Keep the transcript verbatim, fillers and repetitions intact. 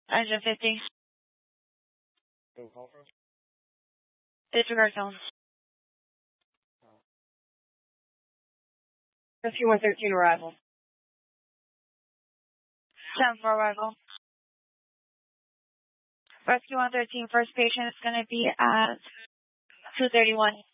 Engine fifty. Disregard zone. Rescue one thirteen arrival. ten for arrival. Rescue one thirteen, first patient is going to be at two thirty-one.